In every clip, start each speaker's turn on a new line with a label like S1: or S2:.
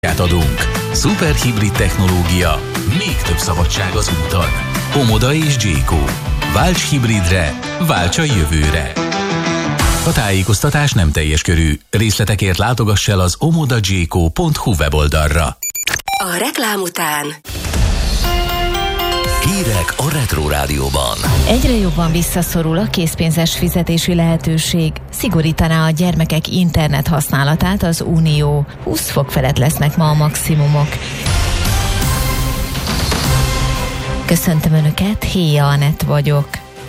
S1: adunk. Szuperhibrid technológia, még több szabadság az úton. Omoda és Jayco. Válts hibridre, válts a jövőre. A tájékoztatás nem teljes körű. Részletekért látogass el az omodajayco.hu weboldalra.
S2: A reklám után
S3: hírek a Retro Rádióban.
S4: Egyre jobban visszaszorul a készpénzes fizetési lehetőség. Szigorítaná a gyermekek internet használatát az Unió. 20 fok felett lesznek ma a maximumok. Köszöntöm Önöket, Héja Anett vagyok.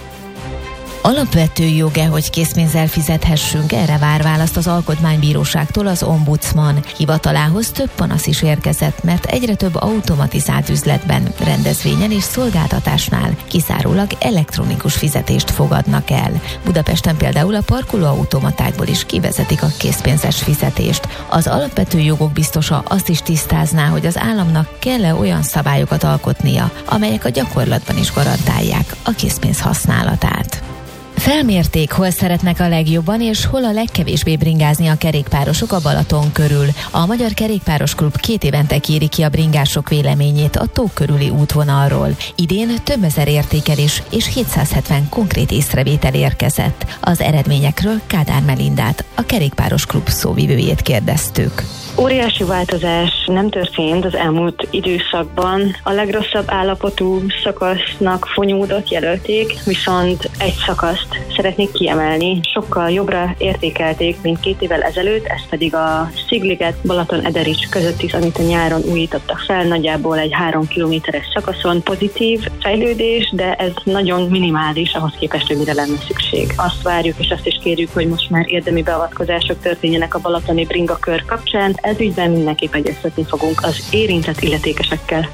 S4: Alapvető jog-e, hogy készpénzzel fizethessünk? Erre vár választ az Alkotmánybíróságtól az ombudsman. Hivatalához több panasz is érkezett, mert egyre több automatizált üzletben, rendezvényen és szolgáltatásnál kizárólag elektronikus fizetést fogadnak el. Budapesten például a parkolóautomatákból is kivezetik a készpénzes fizetést. Az alapvető jogok biztosa azt is tisztázná, hogy az államnak kell-e olyan szabályokat alkotnia, amelyek a gyakorlatban is garantálják a készpénz használatát. Felmérték, hol szeretnek a legjobban és hol a legkevésbé bringázni a kerékpárosok a Balaton körül. A Magyar Kerékpáros Klub 2 évente kéri ki a bringások véleményét a tó körüli útvonalról. Idén több ezer értékelés és 770 konkrét észrevétel érkezett. Az eredményekről Kádár Melindát, a Kerékpáros Klub szóvivőjét kérdeztük.
S5: Óriási változás nem történt az elmúlt időszakban. A legrosszabb állapotú szakasznak Fonyódot jelölték, viszont egy szakaszt szeretnék kiemelni. Sokkal jobbra értékelték, mint 2 évvel ezelőtt, ez pedig a Szigliget Balaton-Ederics között is, amit a nyáron újítottak fel, nagyjából egy 3 kilométeres szakaszon. Pozitív fejlődés, de ez nagyon minimális ahhoz képest, hogy mire lenne szükség. Azt várjuk és azt is kérjük, hogy most már érdemi beavatkozások történjenek a balatoni bringakör kapcsán. Ez ügyben mindenképp egyeztetni fogunk az érintett illetékesekkel.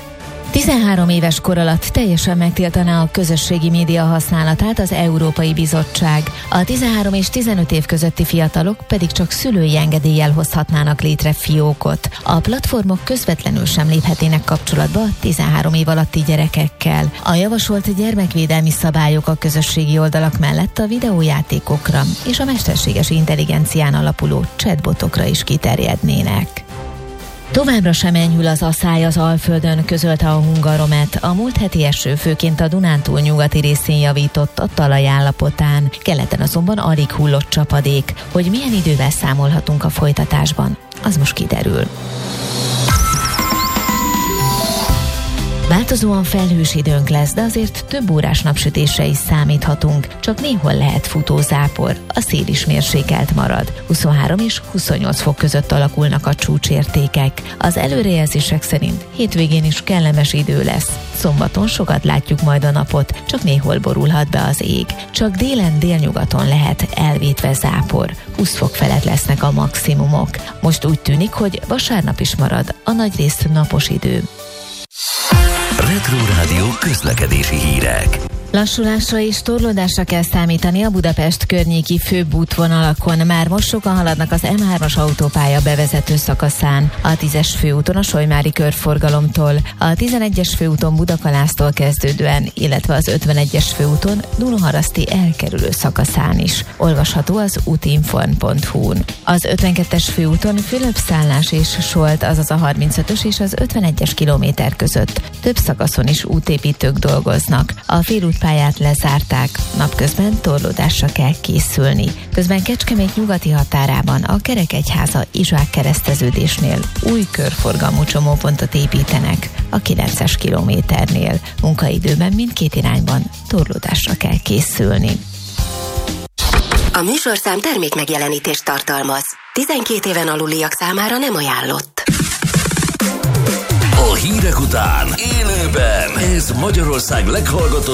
S4: 13 éves kor alatt teljesen megtiltaná a közösségi média használatát az Európai Bizottság. A 13 és 15 év közötti fiatalok pedig csak szülői engedéllyel hozhatnának létre fiókot. A platformok közvetlenül sem léphetének kapcsolatba 13 év alatti gyerekekkel. A javasolt gyermekvédelmi szabályok a közösségi oldalak mellett a videójátékokra és a mesterséges intelligencián alapuló chatbotokra is kiterjednének. Továbbra sem enyhül az asszály az Alföldön, közölte a Hungaromet. A múlt heti eső főként a Dunántúl nyugati részén javított a talaj állapotán. Keleten azonban alig hullott csapadék. Hogy milyen idővel számolhatunk a folytatásban, az most kiderül. Változóan felhős időnk lesz, de azért több órás napsütésre is számíthatunk. Csak néhol lehet futózápor, a szél is mérsékelt marad. 23 és 28 fok között alakulnak a csúcsértékek. Az előrejelzések szerint hétvégén is kellemes idő lesz. Szombaton sokat látjuk majd a napot, csak néhol borulhat be az ég. Csak délen délnyugaton lehet elvétve zápor. 20 fok felett lesznek a maximumok. Most úgy tűnik, hogy vasárnap is marad a nagyrészt napos idő.
S3: Retro Rádió közlekedési hírek.
S4: Lassulásra és torlódásra kell számítani a Budapest környéki főbb útvonalakon. Már most sokan haladnak az M3-as autópálya bevezető szakaszán, a 10-es főúton a Solymári körforgalomtól, a 11-es főúton Budakalásztól kezdődően, illetve az 51-es főúton Dunaharaszti elkerülő szakaszán is. Olvasható az utinform.hu-n. Az 52-es főúton Fülöp-Szállás és Solt, azaz a 35-ös és az 51-es kilométer között több szakaszon is útépítők dolgoznak. A félútpályát lezárták, napközben torlódásra kell készülni. Közben Kecskemét nyugati határában a Kerekegyháza Izsák kereszteződésnél új körforgalmú csomópontot építenek a 9-es kilométernél. Munkaidőben mindkét irányban torlódásra kell készülni.
S2: A műsorszám termék megjelenítést tartalmaz. 12 éven aluliak számára nem ajánlott.
S3: A hírek után élőben ez Magyarország leghallgatottabb